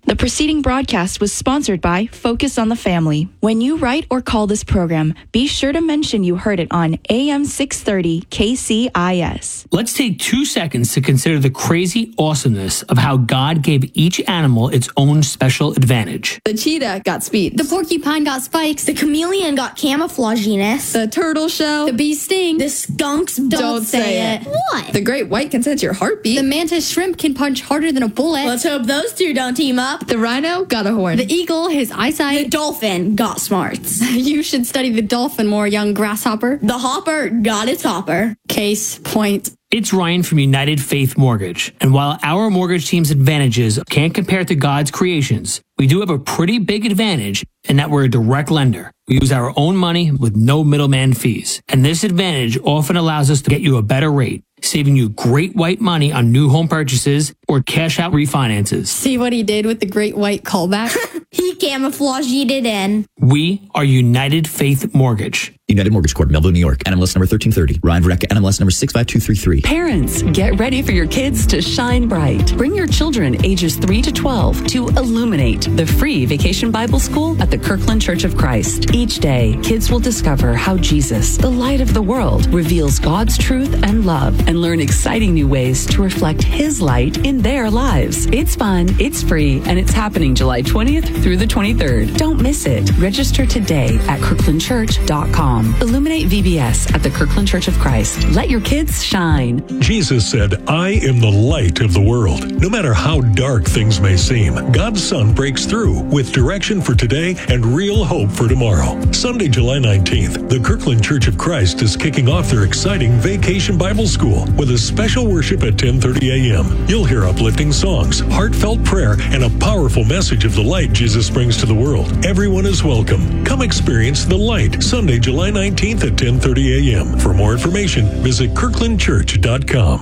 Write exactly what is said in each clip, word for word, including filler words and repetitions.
The preceding broadcast was sponsored by Focus on the Family. When you write or call this program, be sure to mention you heard it on A M six thirty K C I S. Let's take two seconds to consider the crazy awesomeness of how God gave each animal its own special advantage. The cheetah got speed. The porcupine got spikes. The chameleon got camouflaginess. The turtle shell. The bee sting. The skunks don't, Don't say, say it. it. What? The great white can sense your heartbeat. The mantis shrimp can punch harder than a bullet. Let's hope those two don't team up. The rhino got a horn. The eagle, his eyesight. The dolphin got smarts. You should study the dolphin more, young grasshopper. The hopper got its hopper. Case point. It's Ryan from United Faith Mortgage, and while our mortgage team's advantages can't compare to God's creations, we do have a pretty big advantage in that we're a direct lender. We use our own money with no middleman fees, and this advantage often allows us to get you a better rate, saving you great white money on new home purchases or cash out refinances. See what he did with the great white callback? He camouflaged it in. We are United Faith Mortgage. United Mortgage Corp, Melville, New York. N M L S number thirteen thirty. Ryan Verrecka, N M L S number six five two three three. Parents, get ready for your kids to shine bright. Bring your children ages three to twelve to Illuminate, the free vacation Bible school at the Kirkland Church of Christ. Each day, kids will discover how Jesus, the light of the world, reveals God's truth and love and learn exciting new ways to reflect His light in their lives. It's fun, it's free, and it's happening July twentieth through the twenty-third. Don't miss it. Register today at kirkland church dot com. Illuminate V B S at the Kirkland Church of Christ. Let your kids shine. Jesus said, I am the light of the world. No matter how dark things may seem, God's sun breaks through with direction for today and real hope for tomorrow. Sunday, July nineteenth, the Kirkland Church of Christ is kicking off their exciting Vacation Bible School with a special worship at ten thirty a.m. You'll hear uplifting songs, heartfelt prayer, and a powerful message of the light Jesus brings to the world. Everyone is welcome. Come experience the light. Sunday, July nineteenth at ten thirty a.m. For more information, visit kirkland church dot com.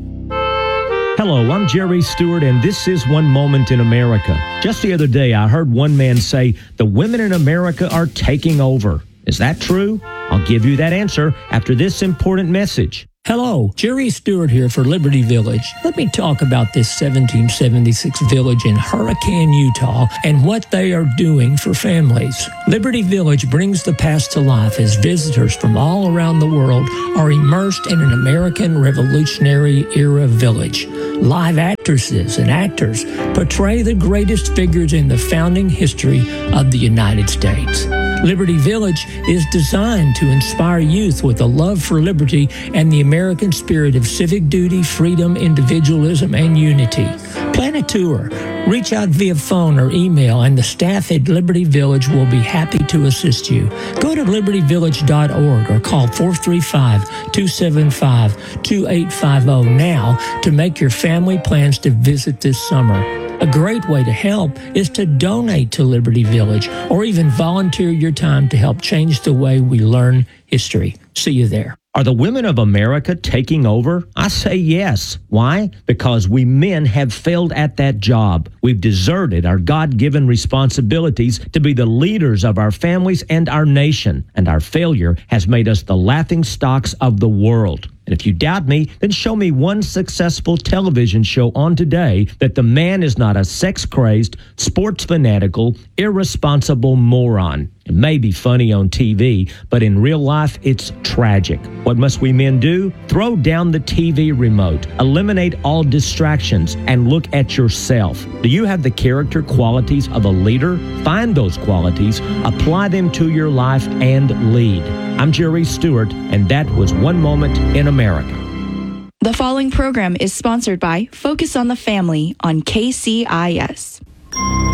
Hello, I'm Jerry Stewart, and this is One Moment in America. Just the other day, I heard one man say, the women in America are taking over. Is that true? I'll give you that answer after this important message. Hello, Jerry Stewart here for Liberty Village. Let me talk about this seventeen seventy-six village in Hurricane, Utah, and what they are doing for families. Liberty Village brings the past to life as visitors from all around the world are immersed in an American Revolutionary era village. Live actresses and actors portray the greatest figures in the founding history of the United States. Liberty Village is designed to inspire youth with a love for liberty and the American spirit of civic duty, freedom, individualism, and unity. Plan a tour. Reach out via phone or email, and the staff at Liberty Village will be happy to assist you. Go to liberty village dot org or call four three five, two seven five, two eight five zero now to make your family plans to visit this summer. A great way to help is to donate to Liberty Village or even volunteer your time to help change the way we learn history. See you there. Are the women of America taking over? I say yes. Why? Because we men have failed at that job. We've deserted our God-given responsibilities to be the leaders of our families and our nation, and our failure has made us the laughing stocks of the world. And if you doubt me, then show me one successful television show on today that the man is not a sex-crazed, sports-fanatical, irresponsible moron. It may be funny on T V, but in real life, it's tragic. What must we men do? Throw down the T V remote, eliminate all distractions, and look at yourself. Do you have the character qualities of a leader? Find those qualities, apply them to your life, and lead. I'm Jerry Stewart, and that was One Moment in America. The following program is sponsored by Focus on the Family on K C I S.